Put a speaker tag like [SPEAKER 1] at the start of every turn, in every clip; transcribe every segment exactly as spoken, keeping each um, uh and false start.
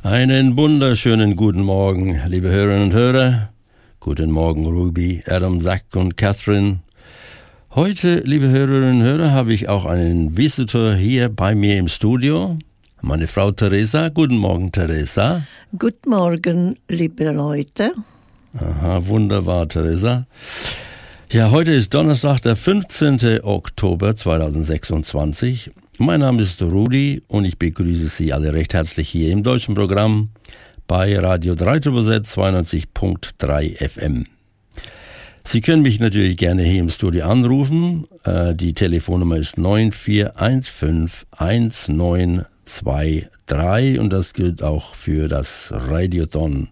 [SPEAKER 1] Einen wunderschönen guten Morgen, liebe Hörerinnen und Hörer. Guten Morgen, Ruby, Adam, Zach und Catherine. Heute, liebe Hörerinnen und Hörer, habe ich auch einen Visitor hier bei mir im Studio. Meine Frau Theresa. Guten Morgen, Theresa.
[SPEAKER 2] Guten Morgen, liebe Leute.
[SPEAKER 1] Aha, wunderbar, Theresa. Ja, heute ist Donnerstag, der fünfzehnten Oktober zweitausendsechsundzwanzig. Mein Name ist Rudi und ich begrüße Sie alle recht herzlich hier im deutschen Programm bei Radio drei Z Z zweiundneunzig Komma drei F M. Sie können mich natürlich gerne hier im Studio anrufen. Äh, die Telefonnummer ist neun vier eins fünf eins neun zwei drei und das gilt auch für das Radiothon.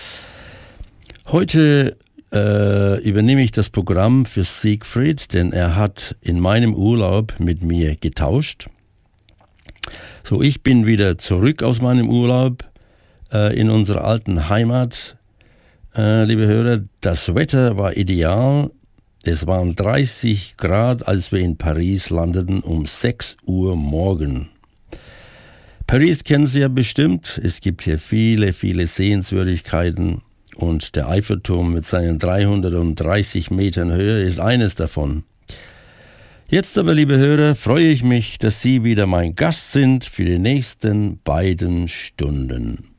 [SPEAKER 1] Heute äh, übernehme ich das Programm für Siegfried, denn er hat in meinem Urlaub mit mir getauscht. So, ich bin wieder zurück aus meinem Urlaub äh, in unserer alten Heimat. Äh, liebe Hörer, das Wetter war ideal. Es waren dreißig Grad, als wir in Paris landeten um sechs Uhr morgen. Paris kennen Sie ja bestimmt. Es gibt hier viele, viele Sehenswürdigkeiten und der Eiffelturm mit seinen dreihundertdreißig Metern Höhe ist eines davon. Jetzt aber, liebe Hörer, freue ich mich, dass Sie wieder mein Gast sind für die nächsten beiden Stunden.